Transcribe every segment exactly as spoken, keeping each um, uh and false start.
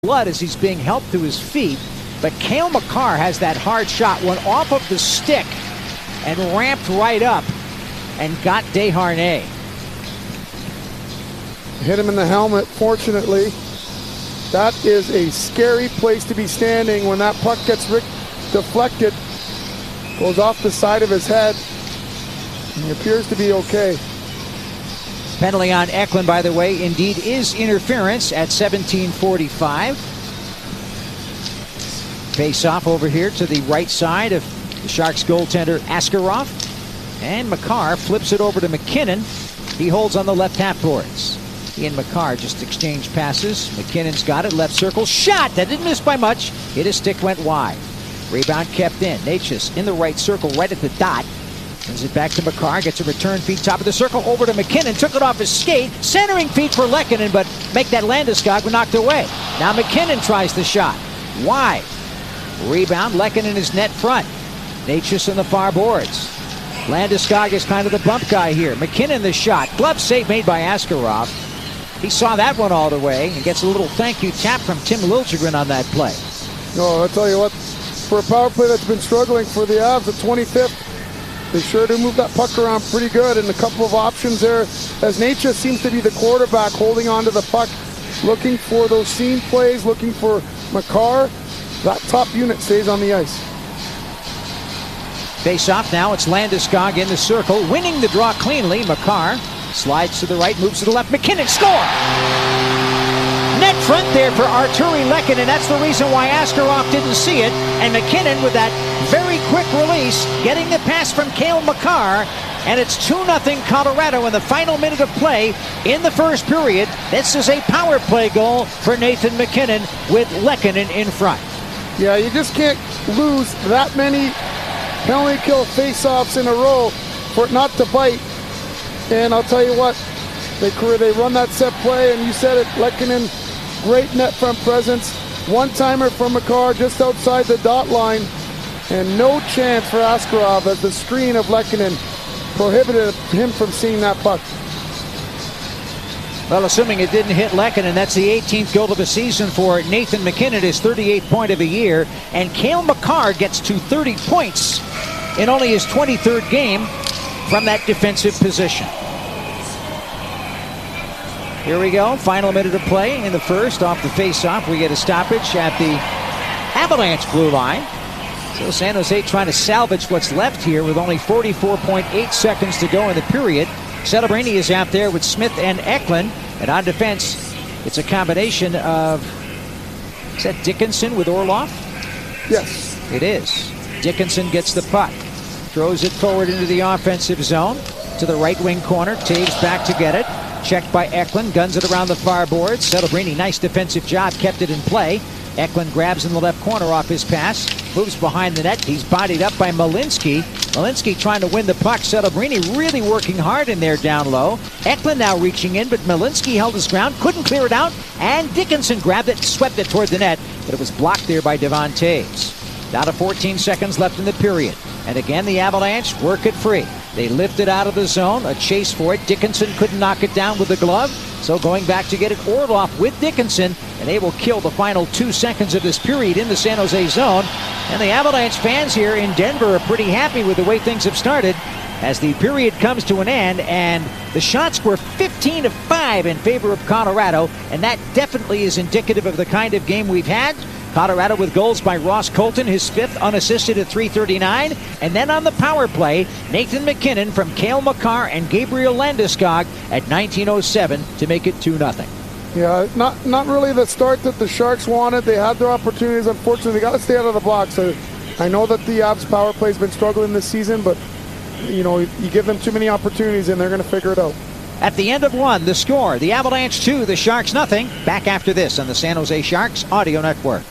blood as he's being helped to his feet. But Cale Makar has that hard shot, went off of the stick and ramped right up and got Desharnais. Hit him in the helmet, fortunately. That is a scary place to be standing when that puck gets deflected, goes off the side of his head, and he appears to be okay. Penalty on Eklund, by the way, indeed is interference at seventeen forty-five. Face off over here to the right side of the Sharks goaltender Askarov. And Makar flips it over to MacKinnon. He holds on the left half boards. He and Makar just exchange passes. McKinnon's got it, left circle, shot! That didn't miss by much. Hit his stick, went wide. Rebound kept in. Necas in the right circle, right at the dot. Sends it back to Makar, gets a return feed, top of the circle, over to MacKinnon, took it off his skate, centering feed for Lehkonen, but make that Landeskog knocked away. Now MacKinnon tries the shot, wide. Rebound, Lehkonen is net front. Necas in the far boards. Landeskog is kind of the bump guy here. MacKinnon the shot, glove save made by Askarov. He saw that one all the way and gets a little thank you tap from Tim Liljegren on that play. No, I'll tell you what, for a power play that's been struggling for the Avs at twenty-fifth, they sure do move that puck around pretty good, and a couple of options there as Necas seems to be the quarterback holding on to the puck, looking for those seam plays, looking for Makar. That top unit stays on the ice. Face off now, it's Landeskog in the circle, winning the draw cleanly. Makar slides to the right, moves to the left, MacKinnon score! Net front there for Artturi Lehkonen. That's the reason why Askarov didn't see it. And MacKinnon with that very quick release, getting the pass from Cale Makar. And it's two nothing Colorado in the final minute of play in the first period. This is a power play goal for Nathan MacKinnon with Lehkonen in front. Yeah, you just can't lose that many penalty kill face-offs in a row for it not to bite. And I'll tell you what, they, they run that set play, and you said it, Lehkonen, great net front presence. One-timer from Makar just outside the dot line. And no chance for Askarov as the screen of Lehkonen prohibited him from seeing that puck. Well, assuming it didn't hit Lehkonen, that's the eighteenth goal of the season for Nathan MacKinnon, his thirty-eighth point of the year. And Cale Makar gets to thirty points in only his twenty-third game from that defensive position. Here we go, final minute of play in the first. Off the face-off, we get a stoppage at the Avalanche blue line. So San Jose trying to salvage what's left here with only forty-four point eight seconds to go in the period. Celebrini is out there with Smith and Eklund. And on defense, it's a combination of, is that Dickinson with Orlov? Yes. It is. Dickinson gets the puck. Throws it forward into the offensive zone. To the right wing corner. Taves back to get it. Checked by Eklund, guns it around the far boards. Celebrini, nice defensive job, kept it in play. Eklund grabs in the left corner off his pass, moves behind the net. He's bodied up by Malinsky. Malinsky trying to win the puck. Celebrini really working hard in there down low. Eklund now reaching in, but Malinsky held his ground, couldn't clear it out, and Dickinson grabbed it, swept it toward the net, but it was blocked there by Devon Taves. Down to fourteen seconds left in the period. And again, the Avalanche work it free. They lift it out of the zone, a chase for it. Dickinson couldn't knock it down with the glove, so going back to get it Orlov with Dickinson, and they will kill the final two seconds of this period in the San Jose zone. And the Avalanche fans here in Denver are pretty happy with the way things have started as the period comes to an end, and the shots were fifteen to five in favor of Colorado, and that definitely is indicative of the kind of game we've had. Colorado with goals by Ross Colton, his fifth, unassisted at three thirty-nine. And then on the power play, Nathan MacKinnon from Cale Makar and Gabriel Landeskog at nineteen oh seven to make it two nothing. Yeah, not not really the start that the Sharks wanted. They had their opportunities. Unfortunately, they got to stay out of the box. So I know that the Avs power play has been struggling this season, but you know, you give them too many opportunities and they're going to figure it out. At the end of one, the score, the Avalanche two, the Sharks nothing. Back after this on the San Jose Sharks Audio Network.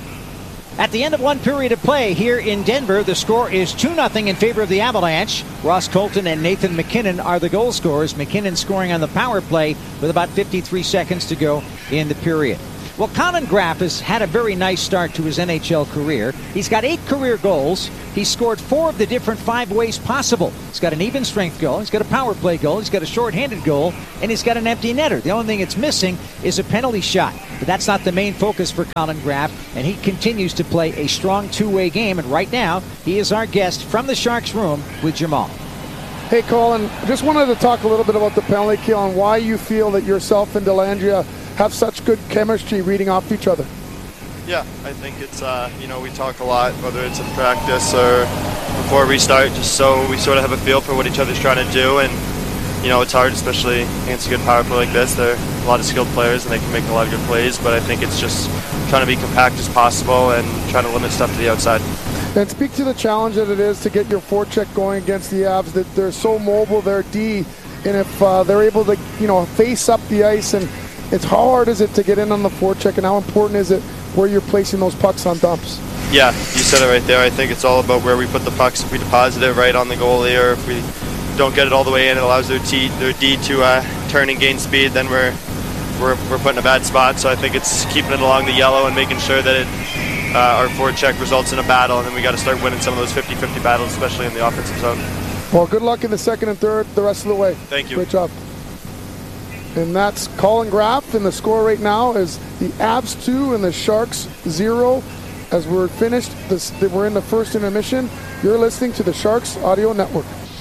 At the end of one period of play here in Denver, the score is two nothing in favor of the Avalanche. Ross Colton and Nathan MacKinnon are the goal scorers. MacKinnon scoring on the power play with about fifty-three seconds to go in the period. Well, Colin Graf has had a very nice start to his N H L career. He's got eight career goals. He's scored four of the different five ways possible. He's got an even strength goal. He's got a power play goal. He's got a shorthanded goal. And he's got an empty netter. The only thing it's missing is a penalty shot. But that's not the main focus for Colin Graf. And he continues to play a strong two-way game. And right now, he is our guest from the Sharks room with Jamal. Hey, Colin, just wanted to talk a little bit about the penalty kill and why you feel that yourself and Dellandrea have such good chemistry reading off each other. Yeah, I think it's, uh, you know, we talk a lot, whether it's in practice or before we start, just so we sort of have a feel for what each other's trying to do. And, you know, it's hard, especially against a good power play like this. There are a lot of skilled players and they can make a lot of good plays, but I think it's just trying to be compact as possible and trying to limit stuff to the outside. And speak to the challenge that it is to get your forecheck going against the Avs, that they're so mobile, they're D, and if uh, they're able to, you know, face up the ice, and it's how hard is it to get in on the forecheck, and how important is it where you're placing those pucks on dumps? Yeah, you said it right there. I think it's all about where we put the pucks. If we deposit it right on the goalie, or if we don't get it all the way in, it allows their, T, their D to uh, turn and gain speed, then we're, we're, we're put in a bad spot. So I think it's keeping it along the yellow and making sure that it, uh, our forecheck results in a battle, and then we got to start winning some of those fifty fifty battles, especially in the offensive zone. Well, good luck in the second and third the rest of the way. Thank you. Great job. And that's Colin Graf, and the score right now is the Avs two and the Sharks zero. As we're finished, this, we're in the first intermission. You're listening to the Sharks Audio Network.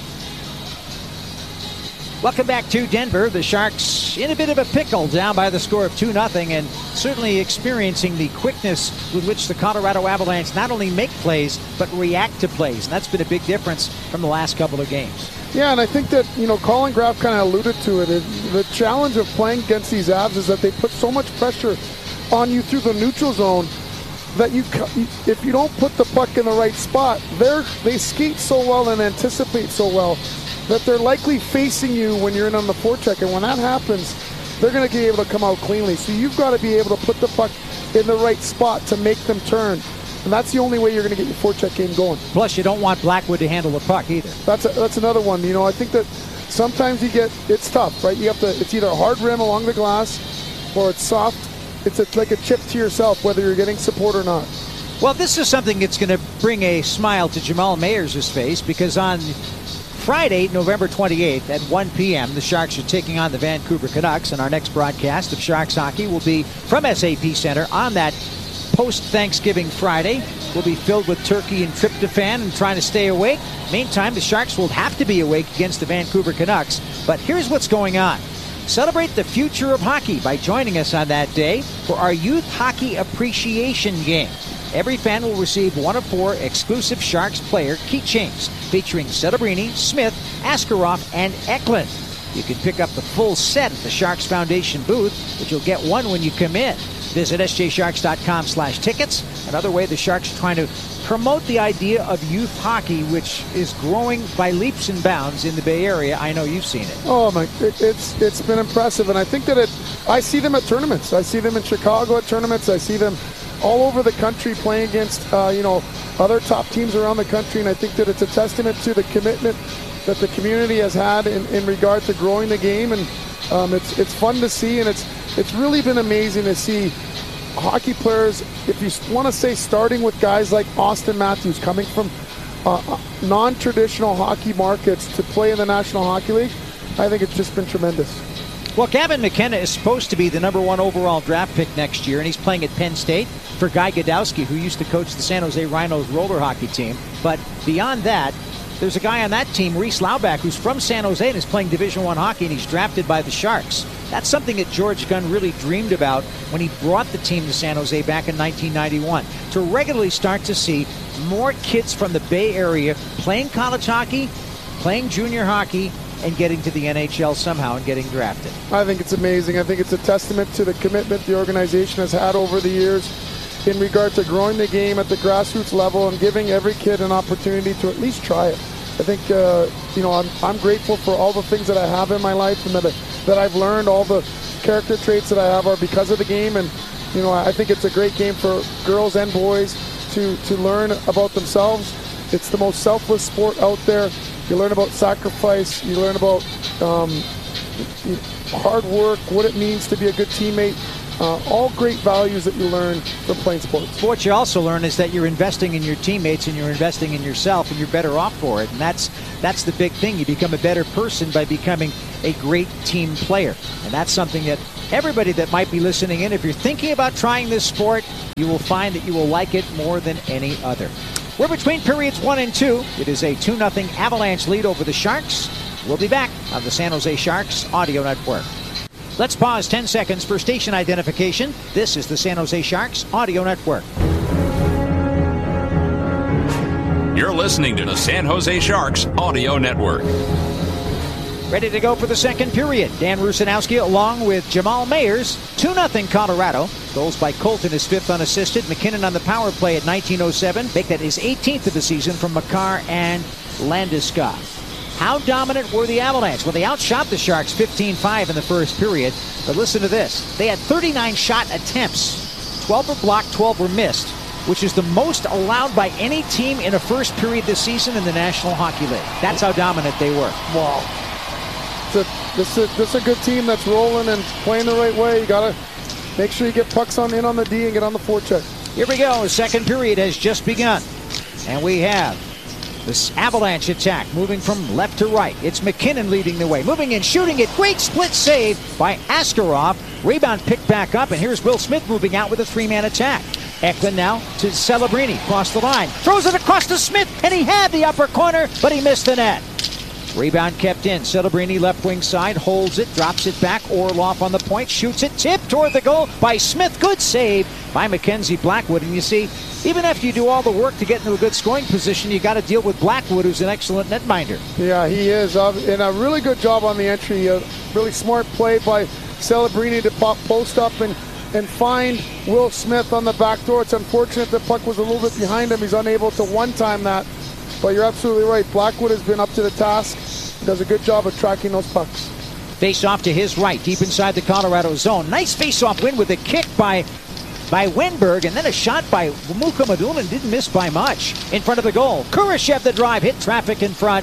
Welcome back to Denver. The Sharks in a bit of a pickle, down by the score of two nothing, and certainly experiencing the quickness with which the Colorado Avalanche not only make plays, but react to plays. And that's been a big difference from the last couple of games. Yeah, and I think that, you know, Colin Graf kind of alluded to it. The challenge of playing against these Avs is that they put so much pressure on you through the neutral zone that you, if you don't put the puck in the right spot, they're, they skate so well and anticipate so well that they're likely facing you when you're in on the forecheck. And when that happens, they're going to be able to come out cleanly. So you've got to be able to put the puck in the right spot to make them turn. And that's the only way you're going to get your forecheck game going. Plus, you don't want Blackwood to handle the puck either. That's a, that's another one. You know, I think that sometimes you get, it's tough, right? You have to, it's either a hard rim along the glass or it's soft. It's a, like a chip to yourself, whether you're getting support or not. Well, this is something that's going to bring a smile to Jamal Mayers' face, because on Friday, November twenty-eighth at one p m, the Sharks are taking on the Vancouver Canucks, and our next broadcast of Sharks hockey will be from S A P Center on that post-Thanksgiving Friday. Will be filled with turkey and tryptophan and trying to stay awake. Meantime, the Sharks will have to be awake against the Vancouver Canucks. But here's what's going on. Celebrate the future of hockey by joining us on that day for our Youth Hockey Appreciation Game. Every fan will receive one of four exclusive Sharks player keychains featuring Celebrini, Smith, Askarov, and Eklund. You can pick up the full set at the Sharks Foundation booth, but you'll get one when you come in. Visit S J Sharks dot com slash tickets. Another way the Sharks are trying to promote the idea of youth hockey, which is growing by leaps and bounds in the Bay Area. I know you've seen it. Oh my, it, it's it's been impressive, and I think that it. I see them at tournaments. I see them in Chicago at tournaments. I see them all over the country playing against uh, you know, other top teams around the country, and I think that it's a testament to the commitment that the community has had in, in regard to growing the game, and um, it's it's fun to see, and it's it's really been amazing to see hockey players, if you want to say, starting with guys like Austin Matthews coming from uh, non-traditional hockey markets to play in the National Hockey League. I think it's just been tremendous. Well, Gavin McKenna is supposed to be the number one overall draft pick next year, and he's playing at Penn State for Guy Godowski, who used to coach the San Jose Rhinos roller hockey team. But beyond that, there's a guy on that team, Reese Laubach, who's from San Jose and is playing Division One hockey, and he's drafted by the Sharks. That's something that George Gunn really dreamed about when he brought the team to San Jose back in nineteen ninety-one, to regularly start to see more kids from the Bay Area playing college hockey, playing junior hockey, and getting to the N H L somehow and getting drafted. I think it's amazing. I think it's a testament to the commitment the organization has had over the years in regard to growing the game at the grassroots level and giving every kid an opportunity to at least try it. I think, uh, you know, I'm, I'm grateful for all the things that I have in my life and that, I, that I've learned. All the character traits that I have are because of the game. And, you know, I think it's a great game for girls and boys to, to learn about themselves. It's the most selfless sport out there. You learn about sacrifice. You learn about um, hard work, what it means to be a good teammate. Uh, all great values that you learn from playing sports. What you also learn is that you're investing in your teammates and you're investing in yourself, and you're better off for it. And that's that's the big thing. You become a better person by becoming a great team player. And that's something that everybody that might be listening in, if you're thinking about trying this sport, you will find that you will like it more than any other. We're between periods one and two. It is a two nothing Avalanche lead over the Sharks. We'll be back on the San Jose Sharks Audio Network. Let's pause ten seconds for station identification. This is the San Jose Sharks Audio Network. You're listening to the San Jose Sharks Audio Network. Ready to go for the second period. Dan Rusanowski along with Jamal Mayers. two nothing Colorado. Goals by Colton, his fifth unassisted. McKinnon on the power play at nineteen oh seven. Make that his eighteenth of the season from Makar and Landeskog. How dominant were the Avalanche? Well, they outshot the Sharks fifteen five in the first period. But listen to this. They had thirty-nine shot attempts. twelve were blocked, twelve were missed, which is the most allowed by any team in a first period this season in the National Hockey League. That's how dominant they were. Wow. It's a, this, is, this is a good team that's rolling and playing the right way. You got to make sure you get pucks on in on the D and get on the forecheck. Here we go. The second period has just begun. And we have this Avalanche attack moving from left to right. It's McKinnon leading the way. Moving in, shooting it. Great split save by Askarov. Rebound picked back up, and here's Will Smith moving out with a three-man attack. Eklund now to Celebrini. Across the line. Throws it across to Smith, and he had the upper corner, but he missed the net. Rebound kept in. Celebrini left wing side. Holds it. Drops it back. Orlov on the point. Shoots it. Tipped toward the goal by Smith. Good save by Mackenzie Blackwood. And you see, even after you do all the work to get into a good scoring position, you got to deal with Blackwood, who's an excellent netminder. Yeah, he is. Uh, and a really good job on the entry. A really smart play by Celebrini to pop post up and, and find Will Smith on the back door. It's unfortunate the puck was a little bit behind him. He's unable to one-time that. But you're absolutely right. Blackwood has been up to the task. He does a good job of tracking those pucks. Face off to his right, deep inside the Colorado zone. Nice face-off win with a kick by by Wenberg, and then a shot by Mukhamadullin. Didn't miss by much. In front of the goal. Kurashev the drive, hit traffic in front.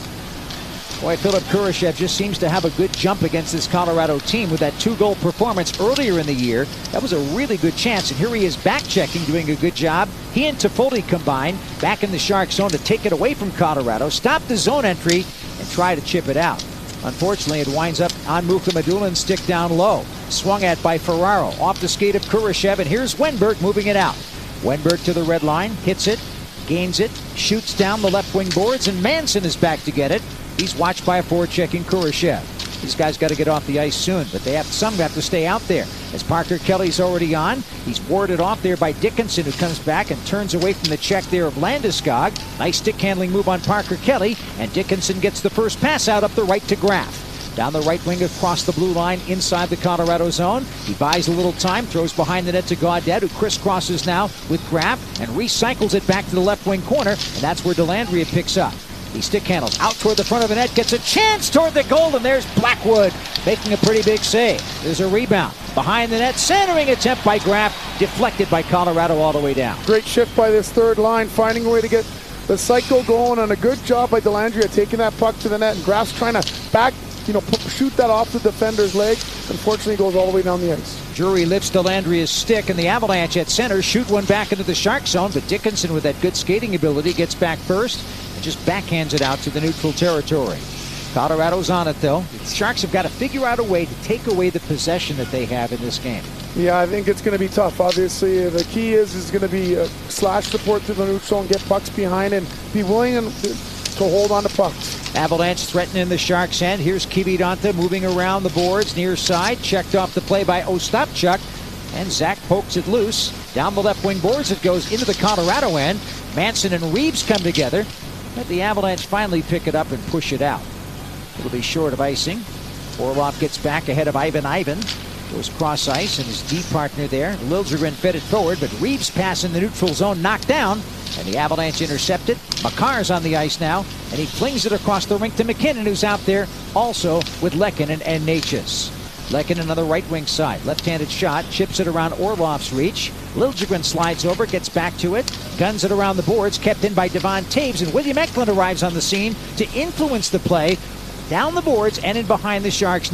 Boy, Philip Kurashev just seems to have a good jump against this Colorado team with that two-goal performance earlier in the year. That was a really good chance, and here he is back-checking, doing a good job. He and Toffoli combined back in the Sharks zone to take it away from Colorado, stop the zone entry, and try to chip it out. Unfortunately, it winds up on Mukhamadullin, stick down low. Swung at by Ferraro, off the skate of Kurashev, and here's Wenberg moving it out. Wenberg to the red line, hits it, gains it, shoots down the left wing boards, and Manson is back to get it. He's watched by a forechecking Kurashev. These guys got to get off the ice soon, but they have some have to stay out there. As Parker Kelly's already on, he's warded off there by Dickinson, who comes back and turns away from the check there of Landeskog. Nice stick handling move on Parker Kelly, and Dickinson gets the first pass out up the right to Graf. Down the right wing across the blue line inside the Colorado zone. He buys a little time, throws behind the net to Gaudette, who crisscrosses now with Graf and recycles it back to the left wing corner, and that's where Dellandrea picks up. He stick handles out toward the front of the net, gets a chance toward the goal, and there's Blackwood making a pretty big save. There's a rebound. Behind the net, centering attempt by Graf, deflected by Colorado all the way down. Great shift by this third line, finding a way to get the cycle going, and a good job by Dellandrea taking that puck to the net, and Graf's trying to back, you know, shoot that off the defender's leg. Unfortunately, goes all the way down the ice. Drury lifts Dellandrea's stick, and the Avalanche at center shoot one back into the Shark zone, but Dickinson, with that good skating ability, gets back first and just backhands it out to the neutral territory. Colorado's on it, though. The Sharks have got to figure out a way to take away the possession that they have in this game. Yeah, I think it's going to be tough. Obviously, the key is is going to be uh, slash support through the neutral and get pucks behind and be willing to, to hold on to pucks. Avalanche threatening the Sharks' end. Here's Kiviranta moving around the boards near side. Checked off the play by Ostapchuk. And Zach pokes it loose. Down the left wing boards it goes into the Colorado end. Manson and Reeves come together. Let the Avalanche finally pick it up and push it out. It'll be short of icing. Orlov gets back ahead of Ivan Ivan. Goes cross ice, and his D partner there, Liljegren, fed it forward, but Reeves pass in the neutral zone, knocked down, and the Avalanche intercepted. Makar's on the ice now, and he flings it across the rink to McKinnon, who's out there also with Lehkonen and Natchez. Lehkonen on the right wing side, left-handed shot, chips it around Orlov's reach. Liljegren slides over, gets back to it, guns it around the boards, kept in by Devon Taves, and William Eklund arrives on the scene to influence the play down the boards and in behind the Sharks' net.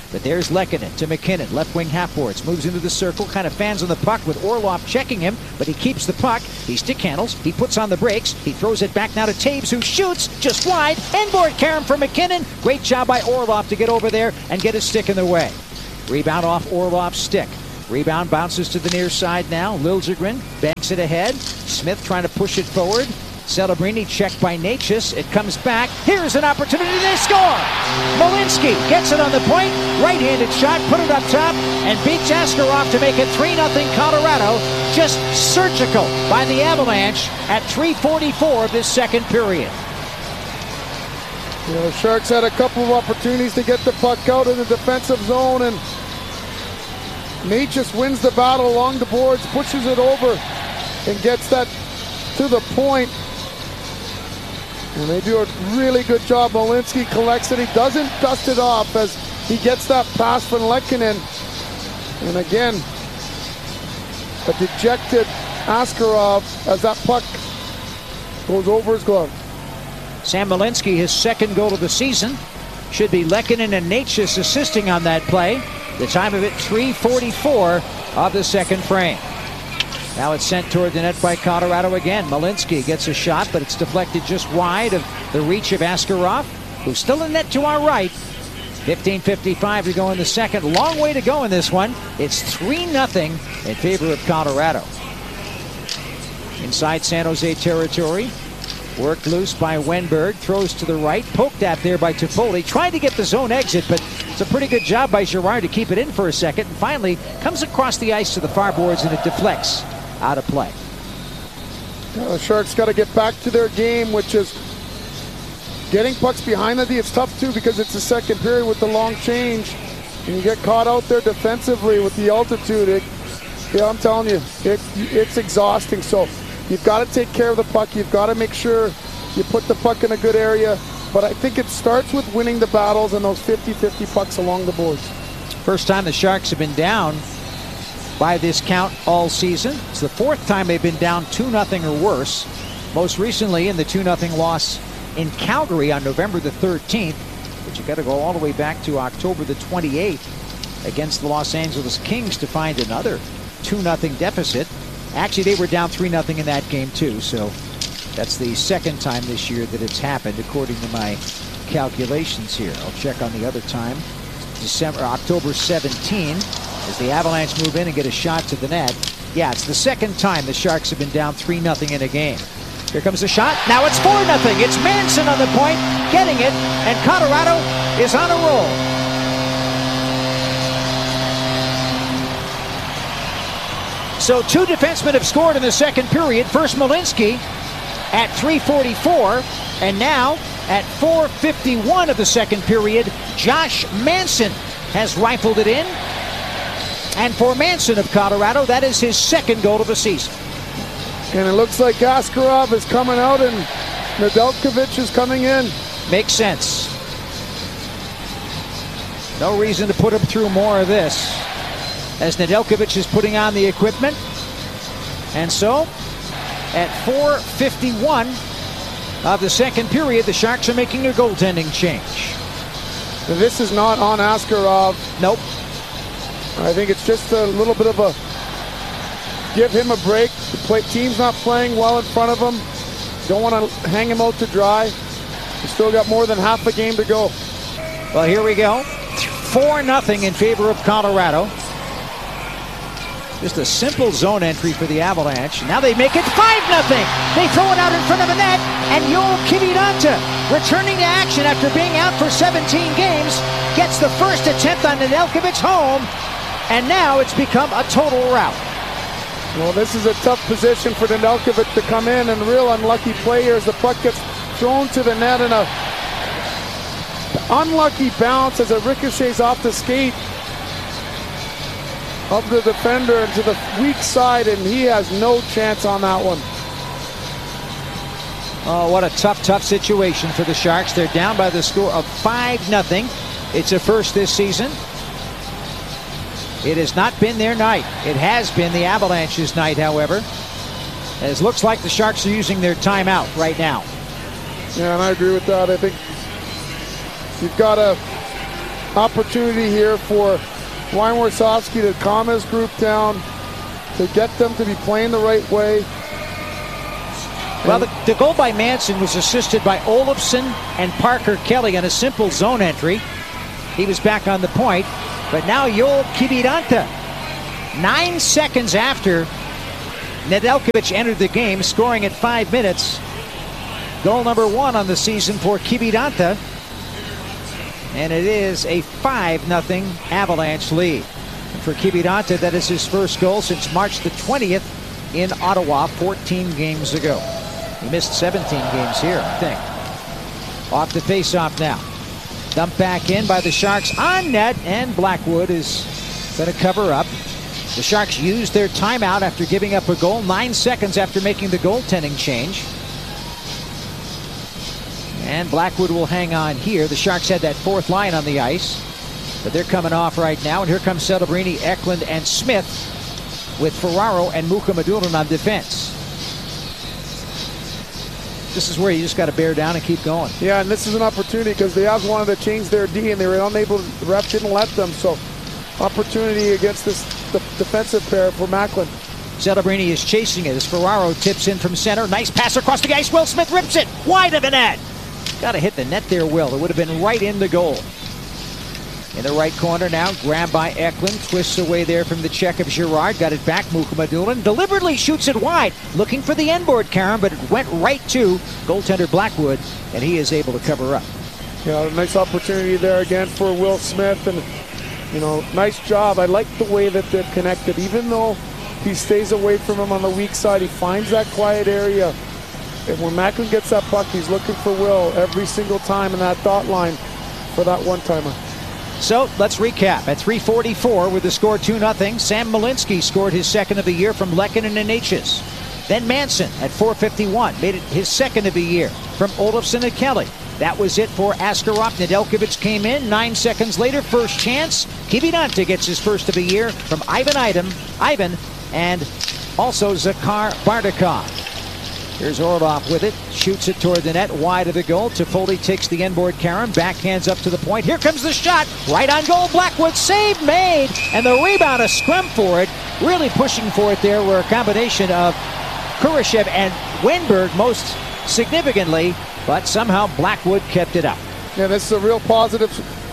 But there's Lehkonen to MacKinnon, left wing half boards, moves into the circle, kind of fans on the puck with Orlov checking him, but he keeps the puck. He stick handles, he puts on the brakes, he throws it back now to Taves, who shoots just wide. Inboard carom for MacKinnon. Great job by Orlov to get over there and get his stick in the way. Rebound off Orlov's stick. Rebound bounces to the near side now. Liljegren banks it ahead. Smith trying to push it forward. Celebrini checked by Necas. It comes back. Here's an opportunity. They score! Malinsky gets it on the point. Right-handed shot. Put it up top. And beats Askarov to make it three nothing Colorado. Just surgical by the Avalanche at three forty-four of this second period. You know, the Sharks had a couple of opportunities to get the puck out in the defensive zone, and Necas wins the battle along the boards, pushes it over, and gets that to the point. And they do a really good job. Malinsky collects it. He doesn't dust it off as he gets that pass from Lehkonen. And again, a dejected Askarov as that puck goes over his glove. Sam Malinsky, his second goal of the season. Should be Lehkonen and Necas assisting on that play. The time of it, three forty-four of the second frame. Now it's sent toward the net by Colorado again. Malinsky gets a shot, but it's deflected just wide of the reach of Askarov, who's still in net to our right. fifteen fifty-five to go in the second. Long way to go in this one. It's three nothing in favor of Colorado. Inside San Jose territory. Worked loose by Wenberg. Throws to the right. Poked at there by Toffoli. Tried to get the zone exit, but it's a pretty good job by Girard to keep it in for a second. And finally comes across the ice to the far boards, and it deflects out of play. Now the Sharks got to get back to their game, which is getting pucks behind the D. It's tough too because it's the second period with the long change, and you get caught out there defensively with the altitude. It, yeah, I'm telling you, it, it's exhausting. So you've got to take care of the puck. You've got to make sure you put the puck in a good area. But I think it starts with winning the battles and those fifty fifty pucks along the boards. First time the Sharks have been down by this count all season. It's the fourth time they've been down two nothing or worse. Most recently in the two nothing loss in Calgary on November the thirteenth. But you got to go all the way back to October the twenty-eighth against the Los Angeles Kings to find another two nothing deficit. Actually, they were down three nothing in that game too. So that's the second time this year that it's happened, according to my calculations here. I'll check on the other time. December, October seventeenth, as the Avalanche move in and get a shot to the net. Yeah, it's the second time the Sharks have been down three nothing in a game. Here comes the shot. Now it's four nothing. It's Manson on the point, getting it, and Colorado is on a roll. So two defensemen have scored in the second period. First Malinsky at three forty-four, and now at four fifty-one of the second period, Josh Manson has rifled it in. And for Manson of Colorado, that is his second goal of the season. And it looks like Askarov is coming out and Nedeljkovic is coming in. Makes sense. No reason to put him through more of this, as Nedeljkovic is putting on the equipment. And so, at four fifty-one of the second period, the Sharks are making a goaltending change. This is not on Askarov. Nope. I think it's just a little bit of a give him a break. The play, team's not playing well in front of him. Don't want to hang him out to dry. He's still got more than half a game to go. Well, here we go. four nothing in favor of Colorado. Just a simple zone entry for the Avalanche. Now they make it five nothing. They throw it out in front of the net, and Joel Kiviranta, returning to action after being out for seventeen games, gets the first attempt on Nedeljkovic home, and now it's become a total rout. Well, this is a tough position for Nedeljkovic to come in, and real unlucky play here as the puck gets thrown to the net, and a unlucky bounce as it ricochets off the skate of the defender into the weak side, and he has no chance on that one. Oh, what a tough, tough situation for the Sharks. They're down by the score of five nothing. It's a first this season. It has not been their night. It has been the Avalanche's night, however. As looks like the Sharks are using their timeout right now. Yeah, and I agree with that. I think you've got to opportunity here for Ryan Warsofsky to calm his group down, to get them to be playing the right way. Well, the, the goal by Manson was assisted by Olofsson and Parker Kelly on a simple zone entry. He was back on the point, but now Joel Kiviranta, nine seconds after Nedeljkovic entered the game, scoring at five minutes. Goal number one on the season for Kiviranta. And it is a five nothing Avalanche lead. And for Kiviranta, that is his first goal since March the twentieth in Ottawa, fourteen games ago. He missed seventeen games here, I think. Off the face-off now. Dumped back in by the Sharks on net, and Blackwood is going to cover up. The Sharks used their timeout after giving up a goal, nine seconds after making the goaltending change. And Blackwood will hang on here. The Sharks had that fourth line on the ice, but they're coming off right now. And here comes Celebrini, Eklund, and Smith with Ferraro and Mukhamadullin on defense. This is where you just got to bear down and keep going. Yeah, and this is an opportunity because the Avs wanted to change their D, and they were unable. The ref didn't let them. So, opportunity against this the defensive pair for Macklin. Celebrini is chasing it as Ferraro tips in from center. Nice pass across the ice. Will Smith rips it wide of the net. Got to hit the net there, Will. It would have been right in the goal. In the right corner now, grabbed by Eklund. Twists away there from the check of Girard. Got it back. Mukhamadullin deliberately shoots it wide. Looking for the end board, Karen, but it went right to goaltender Blackwood, and he is able to cover up. Yeah, nice opportunity there again for Will Smith. And, you know, nice job. I like the way that they're connected. Even though he stays away from him on the weak side, he finds that quiet area. And when Macklin gets that puck, he's looking for Will every single time in that dot line for that one-timer. So let's recap. At three forty-four with the score two nothing, Sam Malinsky scored his second of the year from Lehkonen and Natchez. Then Manson at four fifty-one made it his second of the year from Olofsson and Kelly. That was it for Askarov. Nedeljkovic came in nine seconds later. First chance. Kiviranta gets his first of the year from Ivan Ivan, Ivan and also Zakhar Bardakov. Here's Orlov with it. Shoots it toward the net, wide of the goal. Toffoli takes the end-board Karen. Backhands up to the point. Here comes the shot. Right on goal. Blackwood save made. And the rebound, a scrum for it. Really pushing for it there were a combination of Kurashev and Wenberg most significantly. But somehow Blackwood kept it up. Yeah, this is a real positive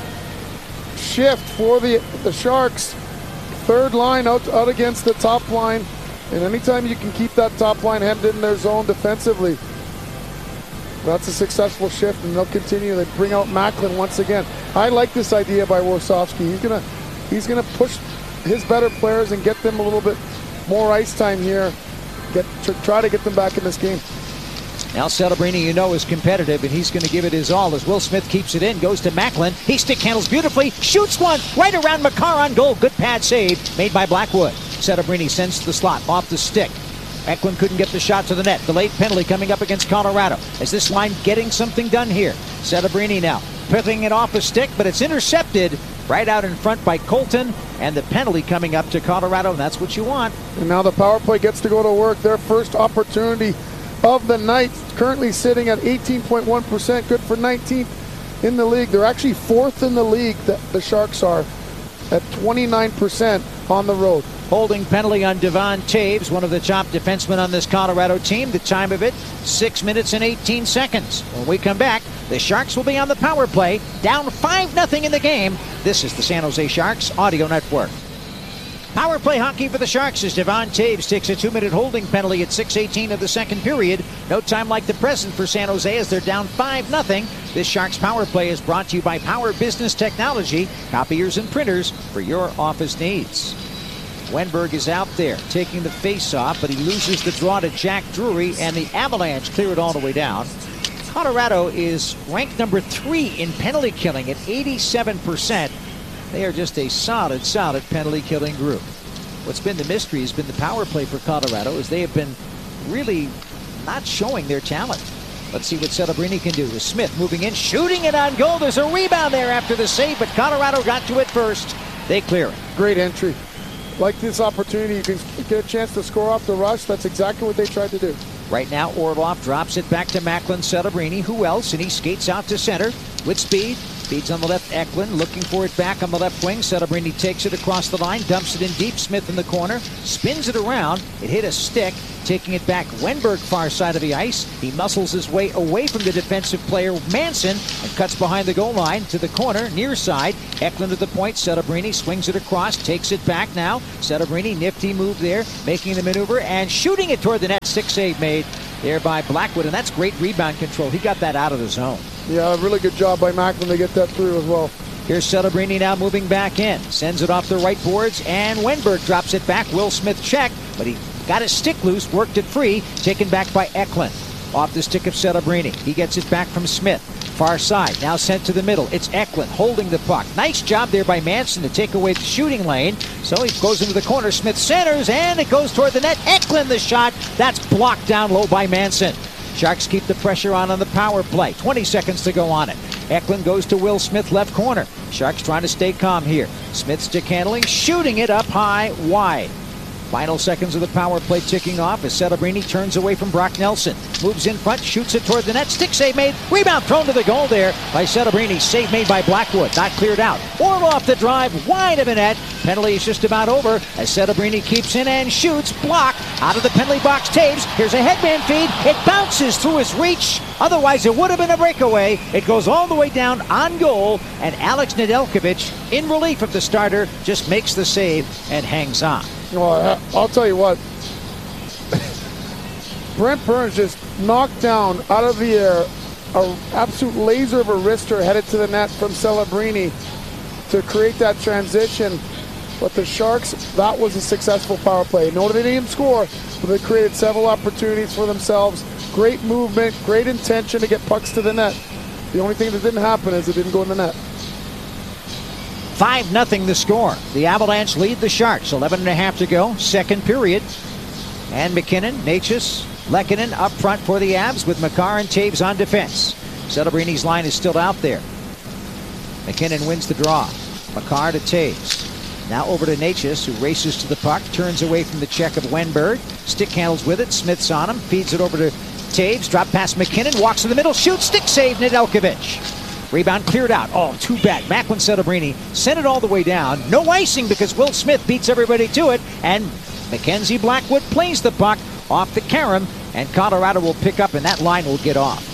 shift for the, the Sharks. Third line out, out against the top line. And anytime you can keep that top line hemmed in their zone defensively, that's a successful shift, and they'll continue. They bring out Macklin once again. I like this idea by Warsofsky. He's gonna, he's gonna push his better players and get them a little bit more ice time here. Get to try to get them back in this game. Now Celebrini, you know, is competitive, and he's going to give it his all as Will Smith keeps it in, goes to Macklin. He stick handles beautifully, shoots one right around Makar on goal. Good pad save made by Blackwood. Celebrini sends to the slot, off the stick. Eklund couldn't get the shot to the net. Delayed penalty coming up against Colorado. Is this line getting something done here? Celebrini now picking it off the stick, but it's intercepted right out in front by Colton, and the penalty coming up to Colorado, and that's what you want. And now the power play gets to go to work. Their first opportunity of the night, currently sitting at eighteen point one percent, good for nineteenth in the league. They're actually fourth in the league, the, the Sharks are, at twenty-nine percent on the road. Holding penalty on Devon Toews, one of the top defensemen on this Colorado team. The time of it, six minutes and eighteen seconds. When we come back, the Sharks will be on the power play, down five nothing in the game. This is the San Jose Sharks Audio Network. Power play hockey for the Sharks as Devon Toews takes a two-minute holding penalty at six eighteen of the second period. No time like the present for San Jose as they're down five nothing. This Sharks power play is brought to you by Power Business Technology, copiers and printers for your office needs. Wenberg is out there taking the face-off, but he loses the draw to Jack Drury, and the Avalanche clear it all the way down. Colorado is ranked number three in penalty killing at eighty-seven percent. They are just a solid, solid penalty killing group. What's been the mystery has been the power play for Colorado, as they have been really not showing their talent. Let's see what Celebrini can do. With Smith moving in, shooting it on goal. There's a rebound there after the save, but Colorado got to it first. They clear it. Great entry. Like this opportunity, you can get a chance to score off the rush. That's exactly what they tried to do. Right now, Orlov drops it back to Macklin. Celebrini, who else? And he skates out to center with speed. Feeds on the left, Eklund looking for it back on the left wing. Celebrini takes it across the line, dumps it in deep. Smith in the corner, spins it around. It hit a stick, taking it back. Wenberg far side of the ice. He muscles his way away from the defensive player Manson and cuts behind the goal line to the corner, near side. Eklund at the point. Celebrini swings it across, takes it back now. Celebrini, nifty move there, making the maneuver and shooting it toward the net. Stick save made there by Blackwood, and that's great rebound control. He got that out of the zone. Yeah, really good job by Macklin to get that through as well. Here's Celebrini now moving back in. Sends it off the right boards, and Wenberg drops it back. Will Smith checked, but he got his stick loose, worked it free, taken back by Eklund. Off the stick of Celebrini. He gets it back from Smith. Far side, now sent to the middle. It's Eklund holding the puck. Nice job there by Manson to take away the shooting lane. So he goes into the corner. Smith centers, and it goes toward the net. Eklund the shot. That's blocked down low by Manson. Sharks keep the pressure on on the power play. twenty seconds to go on it. Eklund goes to Will Smith, left corner. Sharks trying to stay calm here. Smith stick handling, shooting it up high, wide. Final seconds of the power play ticking off as Celebrini turns away from Brock Nelson. Moves in front, shoots it toward the net. Stick save made. Rebound thrown to the goal there by Celebrini. Save made by Blackwood. Not cleared out. Orloff the drive, wide of the net. Penalty is just about over as Celebrini keeps in and shoots. Block out of the penalty box. Taves. Here's a headman feed. It bounces through his reach. Otherwise, it would have been a breakaway. It goes all the way down on goal, and Alex Nedeljkovic, in relief of the starter, just makes the save and hangs on. Well, I'll tell you what. Brent Burns just knocked down out of the air an absolute laser of a wrister headed to the net from Celebrini to create that transition. But the Sharks, that was a successful power play. No, they didn't score, but they created several opportunities for themselves. Great movement, great intention to get pucks to the net. The only thing that didn't happen is it didn't go in the net. five nothing the score. The Avalanche lead the Sharks. eleven and a half to go. Second period. And McKinnon, Necas, Lehkonen up front for the Avs with Makar and Taves on defense. Celebrini's line is still out there. McKinnon wins the draw. Makar to Taves. Now over to Necas, who races to the puck, turns away from the check of Wenberg. Stick handles with it. Smith's on him. Feeds it over to Taves. Drop past McKinnon. Walks in the middle. Shoots. Stick save. Nedeljkovic. Rebound cleared out. Oh, too bad. Macklin Celebrini sent it all the way down. No icing because Will Smith beats everybody to it. And Mackenzie Blackwood plays the puck off the carom. And Colorado will pick up, and that line will get off.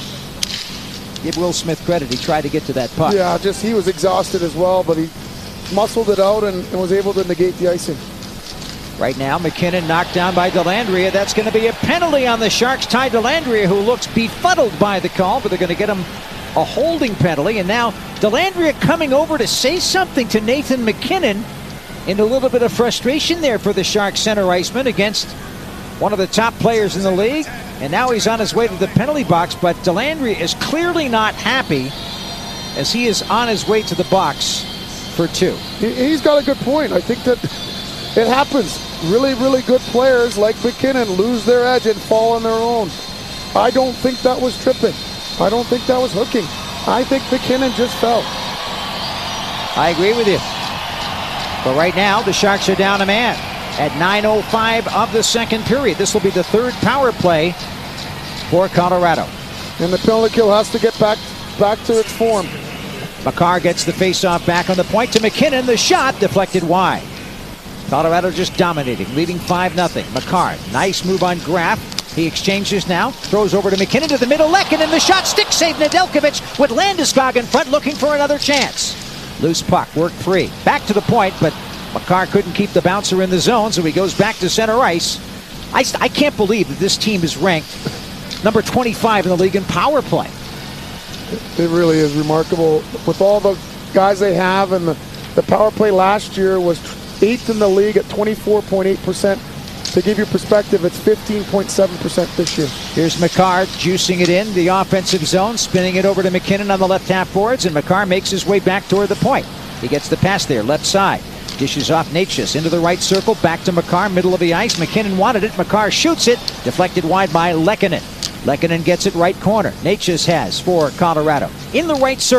Give Will Smith credit. He tried to get to that puck. Yeah, just he was exhausted as well, but he muscled it out and, and was able to negate the icing. Right now, McKinnon knocked down by Dellandrea. That's going to be a penalty on the Sharks. Ty Dellandrea, who looks befuddled by the call, but they're going to get him a holding penalty. And now Dellandrea coming over to say something to Nathan McKinnon in a little bit of frustration there for the Sharks center iceman against one of the top players in the league. And now he's on his way to the penalty box, but Dellandrea is clearly not happy as he is on his way to the box for two. He, he's got a good point. I think that it happens. Really, really good players like McKinnon lose their edge and fall on their own. I don't think that was tripping. I don't think that was hooking. I think McKinnon just fell. I agree with you. But right now, the Sharks are down a man at nine oh five of the second period. This will be the third power play for Colorado. And the penalty kill has to get back, back to its form. Makar gets the faceoff back on the point to McKinnon. The shot deflected wide. Colorado just dominating, leading five nothing. Makar, nice move on Graf. He exchanges now, throws over to McKinnon to the middle. Lehkonen, the shot, stick save. Nedeljkovic with Landeskog in front, looking for another chance. Loose puck, work free. Back to the point, but Makar couldn't keep the bouncer in the zone, so he goes back to center ice. I, I can't believe that this team is ranked number twenty-five in the league in power play. It really is remarkable. With all the guys they have, and the, the power play last year was eighth in the league at twenty-four point eight percent. To give you perspective, it's fifteen point seven percent this year. Here's Makar juicing it in the offensive zone, spinning it over to McKinnon on the left half boards, and Makar makes his way back toward the point. He gets the pass there, left side. Dishes off Necas into the right circle, back to Makar, middle of the ice. McKinnon wanted it. Makar shoots it, deflected wide by Lehkonen. Lehkonen gets it right corner. Necas has for Colorado. In the right circle,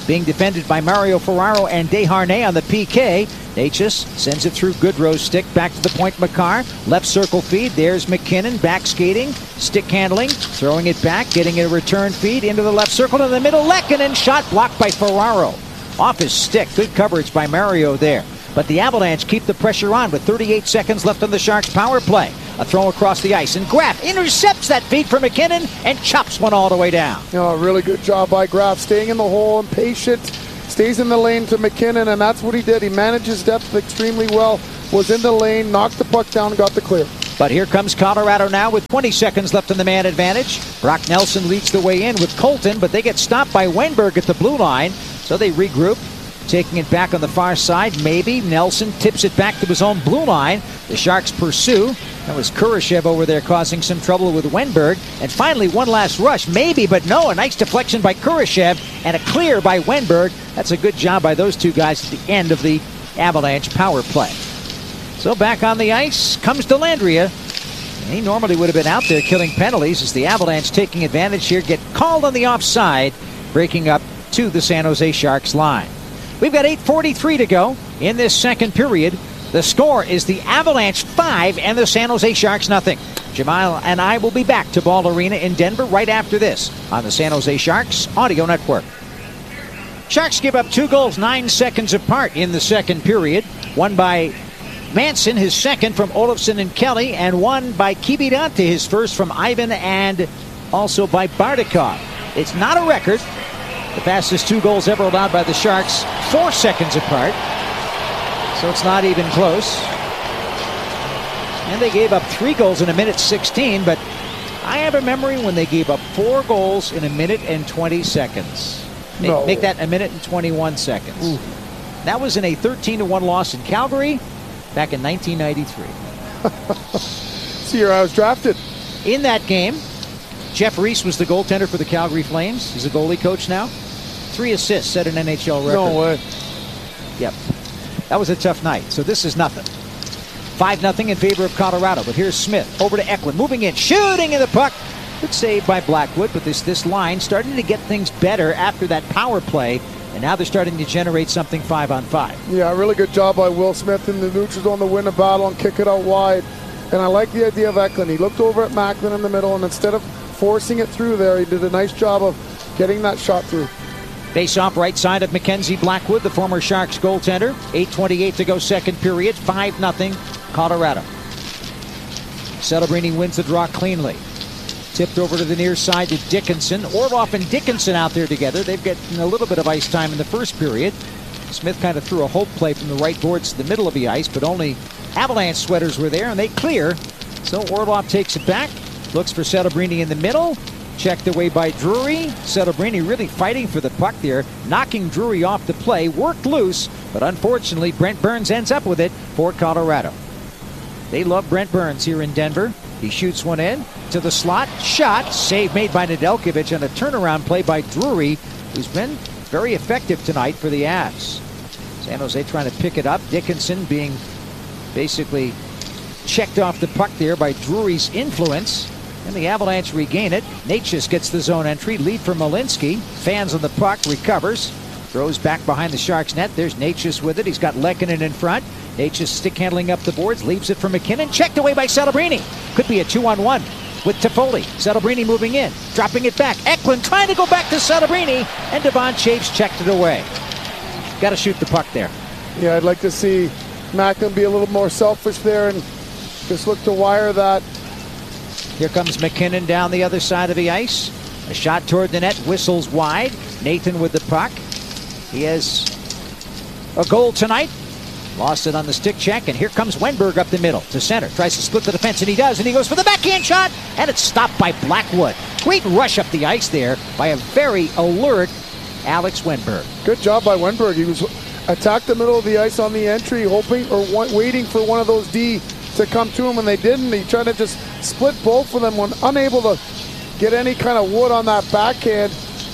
being defended by Mario Ferraro and Desharnais on the P K. Necas sends it through Goodrow's stick back to the point. Makar, left circle feed. There's McKinnon back skating, stick handling, throwing it back, getting a return feed into the left circle to the middle. Lehkonen, shot blocked by Ferraro. Off his stick. Good coverage by Mario there. But the Avalanche keep the pressure on with thirty-eight seconds left on the Sharks' power play. A throw across the ice, and Graf intercepts that feed for McKinnon and chops one all the way down. Oh, really good job by Graf, staying in the hole and patient. Stays in the lane to McKinnon, and that's what he did. He managed his depth extremely well, was in the lane, knocked the puck down, and got the clear. But here comes Colorado now with twenty seconds left in the man advantage. Brock Nelson leads the way in with Colton, but they get stopped by Wenberg at the blue line, so they regroup. Taking it back on the far side, maybe. Nelson tips it back to his own blue line. The Sharks pursue. That was Kurashev over there causing some trouble with Wenberg. And finally, one last rush. Maybe, but no. A nice deflection by Kurashev and a clear by Wenberg. That's a good job by those two guys at the end of the Avalanche power play. So back on the ice comes Dellandrea. He normally would have been out there killing penalties as the Avalanche, taking advantage here, get called on the offside, breaking up to the San Jose Sharks line. We've got eight forty-three to go in this second period. The score is the Avalanche five and the San Jose Sharks nothing. Jamal and I will be back to Ball Arena in Denver right after this on the San Jose Sharks Audio Network. Sharks give up two goals nine seconds apart in the second period. One by Manson, his second from Olofsson and Kelly, and one by Kiviranta, his first from Ivan and also by Bardakov. It's not a record. The fastest two goals ever allowed by the Sharks, four seconds apart. So it's not even close. And they gave up three goals in a minute sixteen, but I have a memory when they gave up four goals in a minute and twenty seconds. Make, no. make that a minute and twenty-one seconds. Ooh. That was in a thirteen to one loss in Calgary back in nineteen ninety-three. See, year I was drafted. In that game, Jeff Reese was the goaltender for the Calgary Flames. He's a goalie coach now. Three assists, set an N H L record. No way. Yep. That was a tough night. So this is nothing. five nothing in favor of Colorado. But here's Smith over to Eklund. Moving in, shooting in the puck. Good save by Blackwood. But this, this line starting to get things better after that power play. And now they're starting to generate something five on five. Yeah, really good job by Will Smith in the neutral zone to win the battle and kick it out wide. And I like the idea of Eklund. He looked over at Macklin in the middle, and instead of forcing it through there, he did a nice job of getting that shot through. Face off right side of Mackenzie Blackwood, the former Sharks goaltender. eight twenty-eight to go second period. five nothing Colorado. Celebrini wins the draw cleanly. Tipped over to the near side to Dickinson. Orlov and Dickinson out there together. They've gotten a little bit of ice time in the first period. Smith kind of threw a hope play from the right boards to the middle of the ice, but only Avalanche sweaters were there, and they clear. So Orlov takes it back. Looks for Celebrini in the middle. Checked away by Drury. Celebrini really fighting for the puck there, knocking Drury off the play. Worked loose, but unfortunately Brent Burns ends up with it for Colorado. They love Brent Burns here in Denver. He shoots one in to the slot. Shot. Save made by Nedeljkovic on a turnaround play by Drury, who's been very effective tonight for the Avs. San Jose trying to pick it up. Dickinson being basically checked off the puck there by Drury's influence. And the Avalanche regain it. Necas gets the zone entry. Lead for Malinsky. Fans on the puck. Recovers. Throws back behind the Sharks net. There's Necas with it. He's got Lehkonen in front. Necas stick handling up the boards. Leaves it for McKinnon. Checked away by Celebrini. Could be a two-on-one with Toffoli. Celebrini moving in. Dropping it back. Eklund trying to go back to Celebrini. And Devon Chafes checked it away. Got to shoot the puck there. Yeah, I'd like to see Macklin be a little more selfish there and just look to wire that. Here comes McKinnon down the other side of the ice. A shot toward the net, whistles wide. Nathan with the puck. He has a goal tonight. Lost it on the stick check, and here comes Wenberg up the middle to center. Tries to split the defense, and he does, and he goes for the backhand shot, and it's stopped by Blackwood. Great rush up the ice there by a very alert Alex Wenberg. Good job by Wenberg. He was attacked the middle of the ice on the entry, hoping or waiting for one of those D to come to him, and they didn't. He tried to just split both of them when unable to get any kind of wood on that backhand,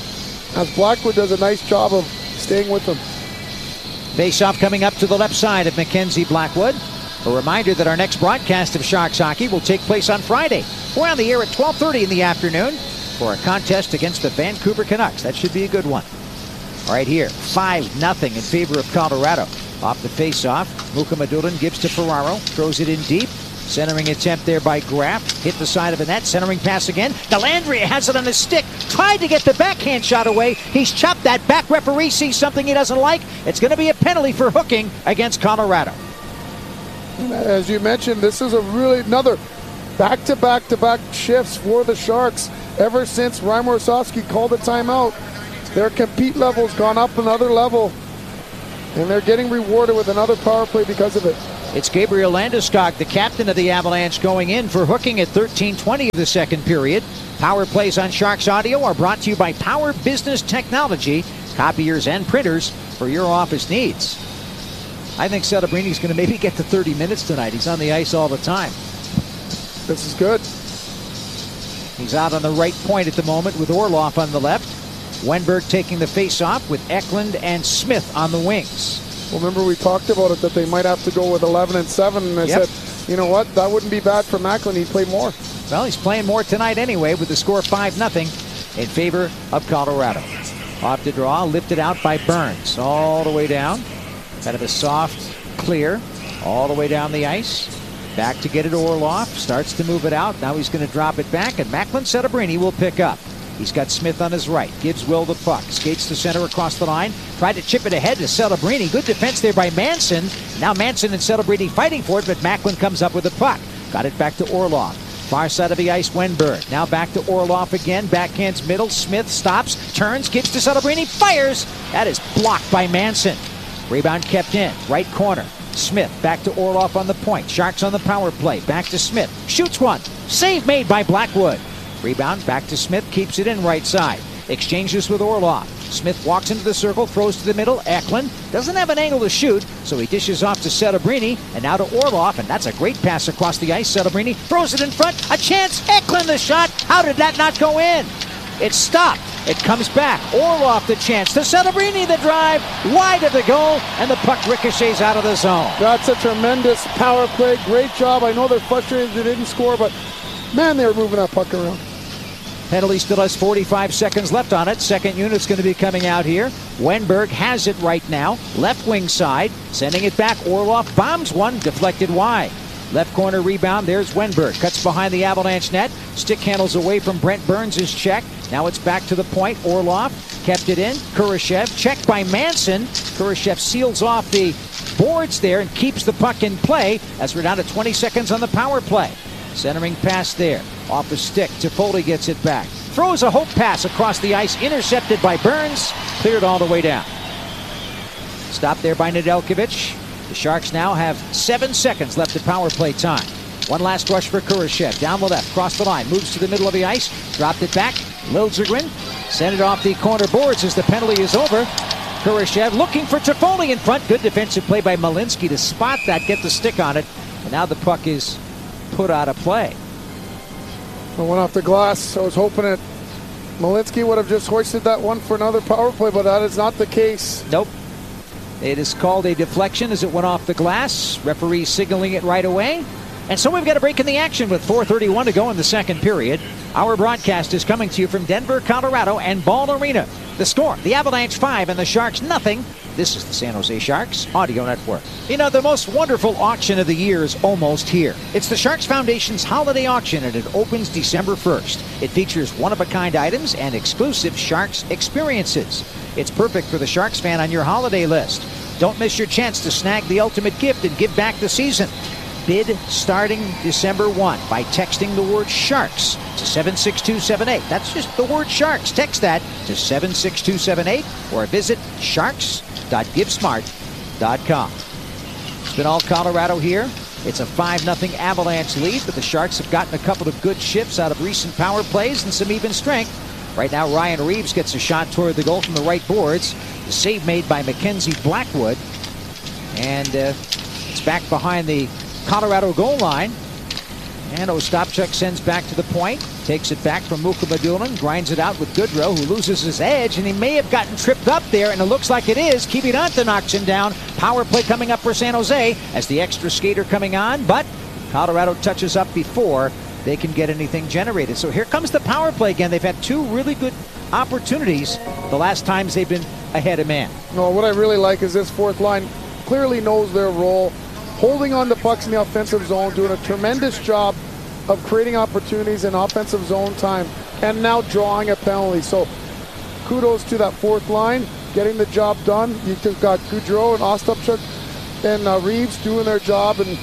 as Blackwood does a nice job of staying with him. Face-off coming up to the left side of Mackenzie Blackwood. A reminder that our next broadcast of Sharks hockey will take place on Friday. We're on the air at twelve thirty in the afternoon for a contest against the Vancouver Canucks. That should be a good one. Right here, five nothing in favor of Colorado. Off the face-off, Mukhamadullin gives to Ferraro, throws it in deep. Centering attempt there by Graff. Hit the side of the net. Centering pass again. Dellandrea has it on his stick. Tried to get the backhand shot away. He's chopped that back. Referee sees something he doesn't like. It's going to be a penalty for hooking against Colorado. As you mentioned, this is a really another back-to-back-to-back shifts for the Sharks. Ever since Reimer Osofsky called a timeout, their compete level's gone up another level, and they're getting rewarded with another power play because of it. It's Gabriel Landeskog, the captain of the Avalanche, going in for hooking at thirteen twenty of the second period. Power plays on Sharks Audio are brought to you by Power Business Technology, copiers and printers for your office needs. I think Celebrini is going to maybe get to thirty minutes tonight. He's on the ice all the time. This is good. He's out on the right point at the moment with Orlov on the left. Wenberg taking the face-off with Eklund and Smith on the wings. Well, remember we talked about it, that they might have to go with eleven and seven, and I yep. said, you know what, that wouldn't be bad for Macklin. He'd play more. Well, he's playing more tonight anyway with the score five nothing in favor of Colorado. Off the draw, lifted out by Burns all the way down. Kind of a soft clear all the way down the ice. Back to get it Orlov. Starts to move it out. Now he's going to drop it back, and Macklin Celebrini will pick up. He's got Smith on his right. Gives Will the puck. Skates to center across the line. Tried to chip it ahead to Celebrini. Good defense there by Manson. Now Manson and Celebrini fighting for it, but Macklin comes up with the puck. Got it back to Orlov. Far side of the ice, Wenberg. Now back to Orlov again. Backhands middle. Smith stops, turns, gives to Celebrini, fires. That is blocked by Manson. Rebound kept in. Right corner. Smith back to Orlov on the point. Sharks on the power play. Back to Smith. Shoots one. Save made by Blackwood. Rebound back to Smith. Keeps it in right side. Exchanges with Orlov. Smith walks into the circle. Throws to the middle. Eklund doesn't have an angle to shoot, so he dishes off to Celebrini. And now to Orlov. And that's a great pass across the ice. Celebrini throws it in front. A chance. Eklund the shot. How did that not go in? It stopped. It comes back. Orlov the chance. To Celebrini the drive. Wide of the goal. And the puck ricochets out of the zone. That's a tremendous power play. Great job. I know they're frustrated they didn't score, but man, they were moving that puck around. Penalty still has forty-five seconds left on it. Second unit's going to be coming out here. Wenberg has it right now. Left wing side. Sending it back. Orlov bombs one. Deflected wide. Left corner rebound. There's Wenberg. Cuts behind the Avalanche net. Stick handles away from Brent Burns' check. Now it's back to the point. Orlov kept it in. Kurashev checked by Manson. Kurashev seals off the boards there and keeps the puck in play as we're down to twenty seconds on the power play. Centering pass there. Off the stick. Toffoli gets it back. Throws a hope pass across the ice. Intercepted by Burns. Cleared all the way down. Stopped there by Nedeljkovic. The Sharks now have seven seconds left of power play time. One last rush for Kurashev. Down the left. Cross the line. Moves to the middle of the ice. Dropped it back. Liljegren sent it off the corner boards as the penalty is over. Kurashev looking for Toffoli in front. Good defensive play by Malinsky to spot that. Get the stick on it. And now the puck is put out of play. It went off the glass. I was hoping that Malinsky would have just hoisted that one for another power play, but that is not the case. Nope. It is called a deflection as it went off the glass. Referee signaling it right away. And so we've got a break in the action with four thirty-one to go in the second period. Our broadcast is coming to you from Denver, Colorado and Ball Arena. The score, the Avalanche five and the Sharks nothing. This is the San Jose Sharks Audio Network. You know, the most wonderful auction of the year is almost here. It's the Sharks Foundation's holiday auction, and it opens December first. It features one-of-a-kind items and exclusive Sharks experiences. It's perfect for the Sharks fan on your holiday list. Don't miss your chance to snag the ultimate gift and give back the season. Bid starting December first by texting the word Sharks to seven six two seven eight. That's just the word Sharks. Text that to seven six two seven eight or visit sharks dot give smart dot com. It's been all Colorado here. It's a five nothing Avalanche lead, but the Sharks have gotten a couple of good shifts out of recent power plays and some even strength. Right now, Ryan Reeves gets a shot toward the goal from the right boards. The save made by Mackenzie Blackwood. And uh, it's back behind the Colorado goal line. And Ostapchuk sends back to the point. Takes it back from Mukhamadullin. Grinds it out with Goodrow, who loses his edge. And he may have gotten tripped up there, and it looks like it is. Kiviranta knocks him down. Power play coming up for San Jose as the extra skater coming on. But Colorado touches up before they can get anything generated. So here comes the power play again. They've had two really good opportunities the last times they've been ahead of man. No, what I really like is this fourth line clearly knows their role, holding on to pucks in the offensive zone, doing a tremendous job of creating opportunities in offensive zone time, and now drawing a penalty. So kudos to that fourth line, getting the job done. You just got Gaudreau and Ostapchuk and uh, Reeves doing their job, and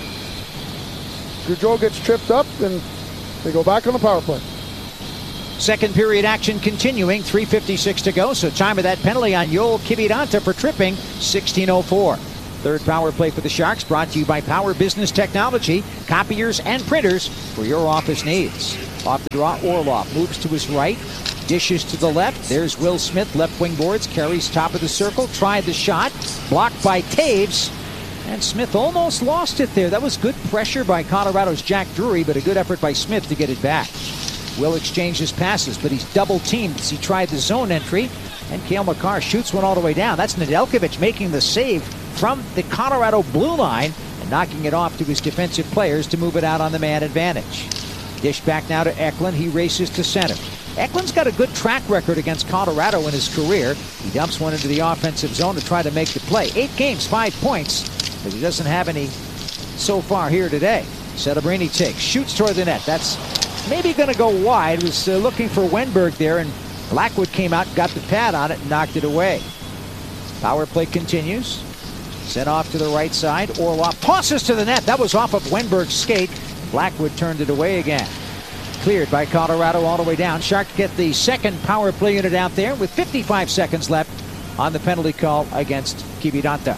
Gaudreau gets tripped up, and they go back on the power play. Second period action continuing, three fifty-six to go, so time of that penalty on Joel Kiviranta for tripping, sixteen oh four. Third power play for the Sharks, brought to you by Power Business Technology, copiers and printers for your office needs. Off the draw, Orlov moves to his right, dishes to the left. There's Will Smith, left wing boards, carries top of the circle, tried the shot, blocked by Taves, and Smith almost lost it there. That was good pressure by Colorado's Jack Drury, but a good effort by Smith to get it back. Will exchanges passes, but he's double teamed as he tried the zone entry, and Cale Makar shoots one all the way down. That's Nedeljkovic making the save from the Colorado blue line and knocking it off to his defensive players to move it out on the man advantage. Dish back now to Eklund. He races to center. Eklund's got a good track record against Colorado in his career. He dumps one into the offensive zone to try to make the play. Eight games, five points, but he doesn't have any so far here today. Celebrini takes, shoots toward the net. That's maybe going to go wide. Was uh, looking for Wenberg there, and Blackwood came out, got the pad on it, and knocked it away. Power play continues. Sent off to the right side. Orlov tosses to the net. That was off of Wenberg's skate. Blackwood turned it away again. Cleared by Colorado all the way down. Sharks get the second power play unit out there with fifty-five seconds left on the penalty call against Kiviranta.